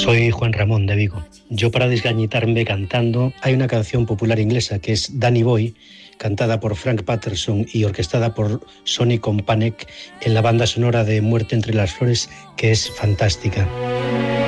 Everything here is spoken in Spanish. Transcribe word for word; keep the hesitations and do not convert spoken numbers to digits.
Soy Juan Ramón de Vigo. Yo, para desgañitarme cantando, hay una canción popular inglesa que es Danny Boy, cantada por Frank Patterson y orquestada por Sonny Kompanek en la banda sonora de Muerte entre las flores, que es fantástica.